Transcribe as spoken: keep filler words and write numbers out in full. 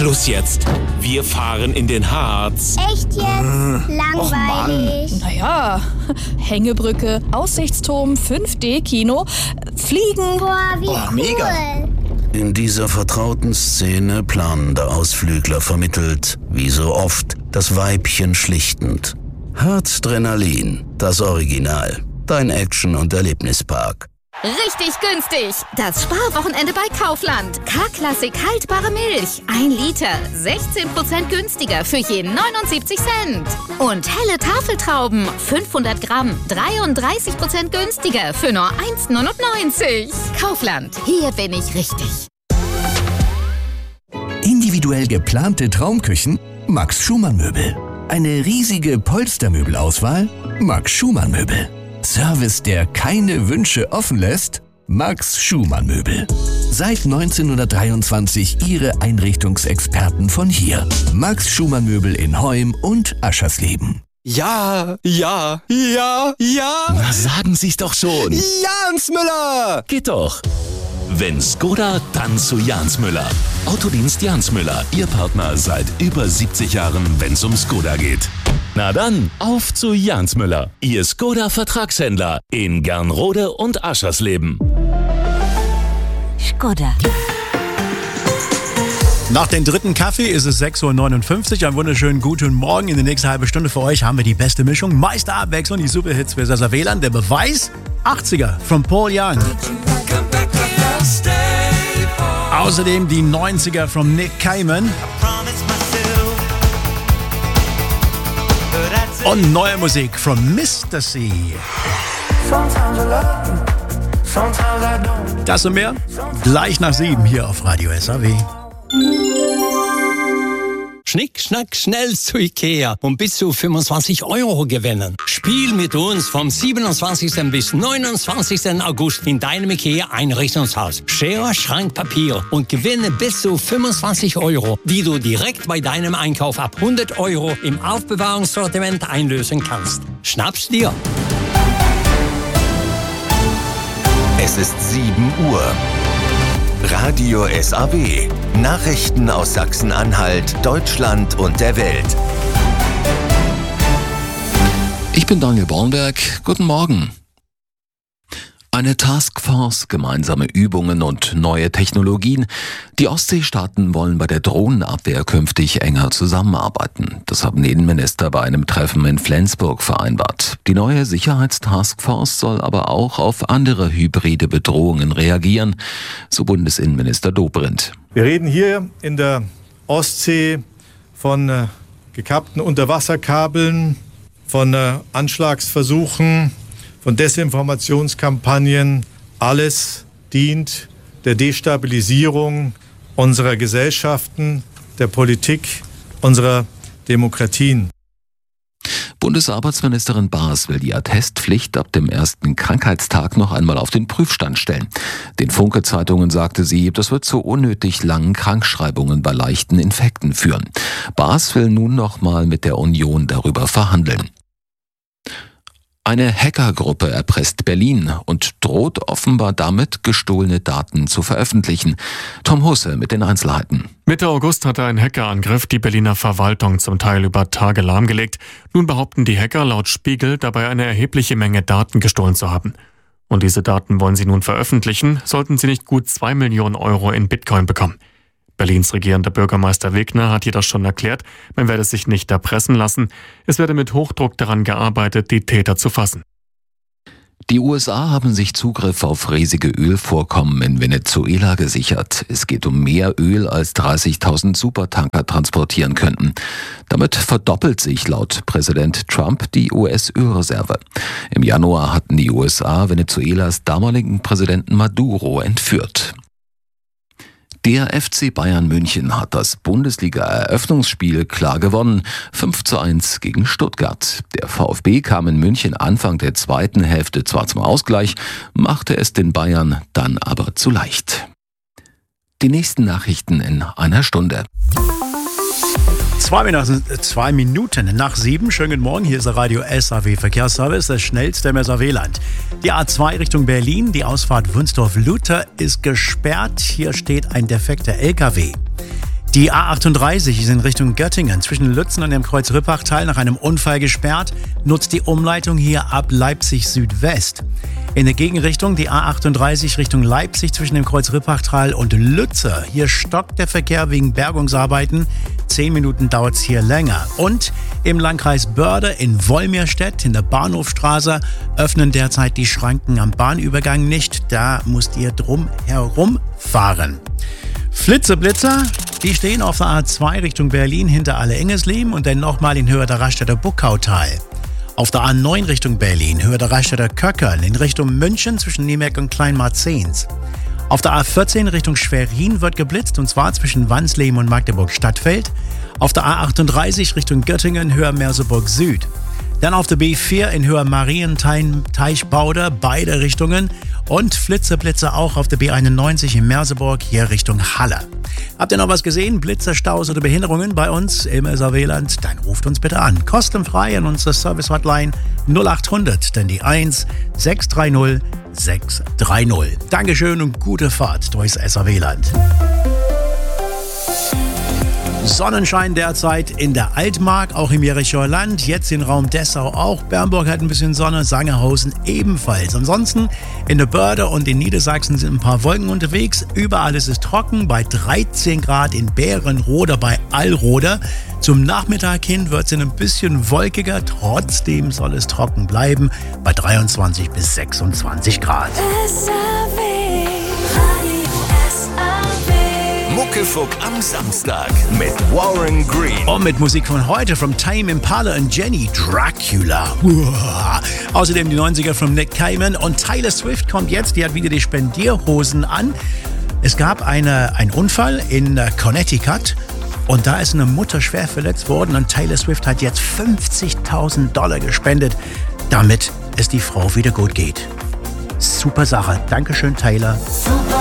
Schluss jetzt. Wir fahren in den Harz. Echt jetzt? Äh, Langweilig. Naja, Hängebrücke, Aussichtsturm, fünf D-Kino, Fliegen. Boah, wie Boah, cool. mega. In dieser vertrauten Szene planender Ausflügler vermittelt, wie so oft, das Weibchen schlichtend. Harzdrenalin, das Original. Dein Action- und Erlebnispark. Richtig günstig! Das Sparwochenende bei Kaufland. K-Klassik haltbare Milch. Ein Liter. sechzehn Prozent günstiger für je neunundsiebzig Cent. Und helle Tafeltrauben. fünfhundert Gramm. dreiunddreißig Prozent günstiger für nur eins neunundneunzig. Kaufland. Hier bin ich richtig. Individuell geplante Traumküchen? Max Schumann Möbel. Eine riesige Polstermöbelauswahl? Max Schumann Möbel. Service, der keine Wünsche offen lässt? Max Schumann Möbel. Seit neunzehnhundertdreiundzwanzig Ihre Einrichtungsexperten von hier. Max Schumann Möbel in Heum und Aschersleben. Ja, ja, ja, ja. Na, sagen Sie's doch schon. Jans Müller. Geht doch. Wenn Skoda, dann zu Jans Müller. Autodienst Jans Müller, Ihr Partner seit über siebzig Jahren, wenn's um Skoda geht. Na dann, auf zu Jans Müller, Ihr Skoda-Vertragshändler in Gernrode und Aschersleben. Skoda. Nach dem dritten Kaffee ist es sechs Uhr neunundfünfzig. Einen wunderschönen guten Morgen. In der nächsten halben Stunde für euch haben wir die beste Mischung. Meiste Abwechslung, die Superhits für Sasa W L A N. Der Beweis, achtziger von Paul Young. Außerdem die neunziger von Nick Cayman. Und neue Musik von Mister C. Das und mehr gleich nach sieben hier auf Radio S A W. Schnick, schnack, schnell zu Ikea und bis zu fünfundzwanzig Euro gewinnen. Spiel mit uns vom siebenundzwanzigsten bis neunundzwanzigsten August in deinem Ikea-Einrichtungshaus. Schere, Schrank, Papier und gewinne bis zu fünfundzwanzig Euro, die du direkt bei deinem Einkauf ab hundert Euro im Aufbewahrungssortiment einlösen kannst. Schnapp's dir! Es ist sieben Uhr. Radio S A W. Nachrichten aus Sachsen-Anhalt, Deutschland und der Welt. Ich bin Daniel Bornberg. Guten Morgen. Eine Taskforce, gemeinsame Übungen und neue Technologien. Die Ostseestaaten wollen bei der Drohnenabwehr künftig enger zusammenarbeiten. Das haben die Innenminister bei einem Treffen in Flensburg vereinbart. Die neue Sicherheitstaskforce soll aber auch auf andere hybride Bedrohungen reagieren, so Bundesinnenminister Dobrindt. Wir reden hier in der Ostsee von äh, gekappten Unterwasserkabeln, von äh, Anschlagsversuchen, von Desinformationskampagnen. Alles dient der Destabilisierung unserer Gesellschaften, der Politik, unserer Demokratien. Bundesarbeitsministerin Baas will die Attestpflicht ab dem ersten Krankheitstag noch einmal auf den Prüfstand stellen. Den Funke-Zeitungen sagte sie, das wird zu unnötig langen Krankschreibungen bei leichten Infekten führen. Baas will nun noch mal mit der Union darüber verhandeln. Eine Hackergruppe erpresst Berlin und droht offenbar damit, gestohlene Daten zu veröffentlichen. Tom Husse mit den Einzelheiten. Mitte August hatte ein Hackerangriff die Berliner Verwaltung zum Teil über Tage lahmgelegt. Nun behaupten die Hacker laut Spiegel, dabei eine erhebliche Menge Daten gestohlen zu haben. Und diese Daten wollen sie nun veröffentlichen, sollten sie nicht gut zwei Millionen Euro in Bitcoin bekommen. Berlins regierender Bürgermeister Wegner hat jedoch schon erklärt, man werde sich nicht erpressen lassen. Es werde mit Hochdruck daran gearbeitet, die Täter zu fassen. Die U S A haben sich Zugriff auf riesige Ölvorkommen in Venezuela gesichert. Es geht um mehr Öl, als dreißigtausend Supertanker transportieren könnten. Damit verdoppelt sich laut Präsident Trump die U S-Ölreserve. Im Januar hatten die U S A Venezuelas damaligen Präsidenten Maduro entführt. Der F C Bayern München hat das Bundesliga-Eröffnungsspiel klar gewonnen, fünf zu eins gegen Stuttgart. Der VfB kam in München Anfang der zweiten Hälfte zwar zum Ausgleich, machte es den Bayern dann aber zu leicht. Die nächsten Nachrichten in einer Stunde. Zwei Minuten, zwei Minuten nach sieben. Schönen guten Morgen, hier ist der Radio S A W Verkehrsservice, das schnellste im S A W-Land. Die A zwei Richtung Berlin, die Ausfahrt Wunsdorf-Luther ist gesperrt. Hier steht ein defekter L K W. Die A achtunddreißig ist in Richtung Göttingen zwischen Lützen und dem Kreuz-Rippachtal nach einem Unfall gesperrt, nutzt die Umleitung hier ab Leipzig Südwest. In der Gegenrichtung die A achtunddreißig Richtung Leipzig zwischen dem Kreuz-Rippachtal und Lütze. Hier stockt der Verkehr wegen Bergungsarbeiten. Zehn Minuten dauert es hier länger. Und im Landkreis Börde in Wolmirstedt in der Bahnhofstraße öffnen derzeit die Schranken am Bahnübergang nicht. Da müsst ihr drum herum fahren. Flitzeblitzer, die stehen auf der A zwei Richtung Berlin hinter Alle-Engesleben und dann nochmal in Höhe der Raststätter Buckautal. Auf der A neun Richtung Berlin, Höhe der Raststätter Köckerl, in Richtung München zwischen Niemerk und Kleinmarzens. Auf der A vierzehn Richtung Schwerin wird geblitzt, und zwar zwischen Wansleben und Magdeburg-Stadtfeld. Auf der A achtunddreißig Richtung Göttingen, Höhe Merseburg Süd. Dann auf der B vier in Höhe Marienteichbauder, beide Richtungen. Und Flitzeblitzer auch auf der B einundneunzig in Merseburg, hier Richtung Halle. Habt ihr noch was gesehen? Blitzer, Staus oder Behinderungen bei uns im S A W-Land? Dann ruft uns bitte an. Kostenfrei an unsere Service-Hotline null achthundert, dann die eins sechs drei null sechs drei null. Dankeschön und gute Fahrt durchs S A W-Land. Sonnenschein derzeit in der Altmark, auch im Jerichoer Land, jetzt in Raum Dessau auch. Bernburg hat ein bisschen Sonne, Sangerhausen ebenfalls. Ansonsten in der Börde und in Niedersachsen sind ein paar Wolken unterwegs. Überall ist es trocken, bei dreizehn Grad in Bärenroda bei Allroda. Zum Nachmittag hin wird es ein bisschen wolkiger, trotzdem soll es trocken bleiben, bei dreiundzwanzig bis sechsundzwanzig Grad. Muckefuck am Samstag mit Warren Green. Und mit Musik von heute von Tame Impala und Jenny Dracula. Uah. Außerdem die neunziger von Nick Cayman und Taylor Swift kommt jetzt, die hat wieder die Spendierhosen an. Es gab eine, einen Unfall in Connecticut und da ist eine Mutter schwer verletzt worden und Taylor Swift hat jetzt fünfzigtausend Dollar gespendet, damit es die Frau wieder gut geht. Super Sache. Dankeschön, Taylor. Super.